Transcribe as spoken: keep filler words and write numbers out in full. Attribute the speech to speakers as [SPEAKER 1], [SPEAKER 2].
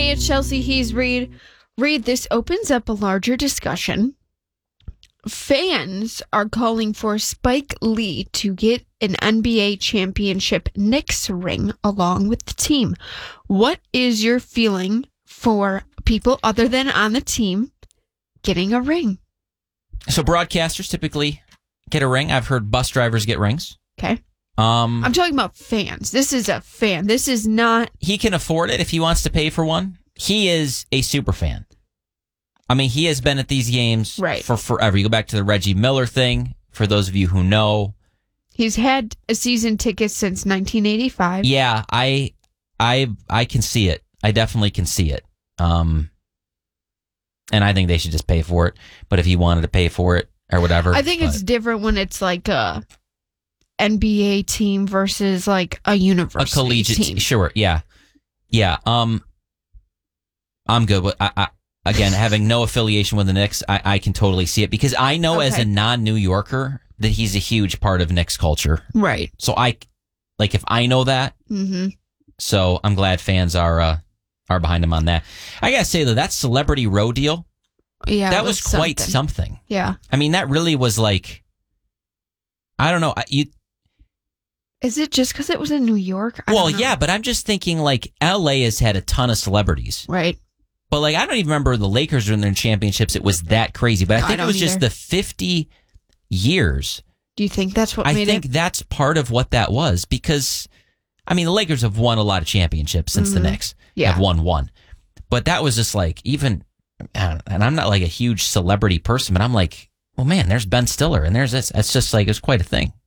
[SPEAKER 1] Hey, it's Chelsea Hees Reed. Reed, this opens up a larger discussion. Fans are calling for Spike Lee to get an N B A championship Knicks ring along with the team. What is your feeling for people other than on the team getting a ring?
[SPEAKER 2] So broadcasters typically get a ring. I've heard bus drivers get rings.
[SPEAKER 1] Okay.
[SPEAKER 2] Um,
[SPEAKER 1] I'm talking about fans. This is a fan. This is not...
[SPEAKER 2] He can afford it if he wants to pay for one. He is a super fan. I mean, he has been at these games
[SPEAKER 1] right.
[SPEAKER 2] for forever. You go back to the Reggie Miller thing, for those of you who know.
[SPEAKER 1] He's had a season ticket since nineteen eighty-five.
[SPEAKER 2] Yeah, I I, I can see it. I definitely can see it. Um, and I think they should just pay for it. But if he wanted to pay for it or whatever.
[SPEAKER 1] I think
[SPEAKER 2] but.
[SPEAKER 1] it's different when it's like a N B A team versus like a university
[SPEAKER 2] A collegiate
[SPEAKER 1] team.
[SPEAKER 2] T- sure, yeah. Yeah, um, I'm good with, I, I, again, having no affiliation with the Knicks, I, I can totally see it because I know
[SPEAKER 1] okay.
[SPEAKER 2] as a non-New Yorker that he's a huge part of Knicks culture.
[SPEAKER 1] Right.
[SPEAKER 2] So I, like if I know that,
[SPEAKER 1] mm-hmm.
[SPEAKER 2] so I'm glad fans are uh, are behind him on that. I gotta say though, that Celebrity Row deal,
[SPEAKER 1] yeah,
[SPEAKER 2] that was, was quite
[SPEAKER 1] something.
[SPEAKER 2] something.
[SPEAKER 1] Yeah.
[SPEAKER 2] I mean, that really was like, I don't know, you...
[SPEAKER 1] Is it just because it was in New York? I
[SPEAKER 2] well, yeah, but I'm just thinking like L A has had a ton of celebrities.
[SPEAKER 1] Right.
[SPEAKER 2] But like, I don't even remember the Lakers in their championships. It was that crazy. But I think
[SPEAKER 1] I
[SPEAKER 2] it was
[SPEAKER 1] either.
[SPEAKER 2] just the fifty years.
[SPEAKER 1] Do you think that's what
[SPEAKER 2] I
[SPEAKER 1] made
[SPEAKER 2] think
[SPEAKER 1] it?
[SPEAKER 2] that's part of what that was because, I mean, the Lakers have won a lot of championships since
[SPEAKER 1] mm-hmm.
[SPEAKER 2] the Knicks
[SPEAKER 1] yeah.
[SPEAKER 2] have won one. But that was just like, even, and I'm not like a huge celebrity person, but I'm like, well, man, there's Ben Stiller and there's this. That's just like, it's quite a thing.